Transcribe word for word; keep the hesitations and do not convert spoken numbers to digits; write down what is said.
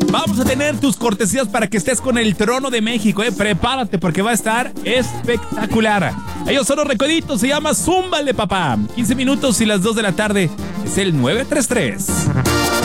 Vamos a tener tus cortesías para que estés con el Trono de México, eh. Prepárate porque va a estar espectacular. Ellos son los Recoditos, se llama Zúmbale, papá. quince minutos y las dos de la tarde. Es el nueve tres tres.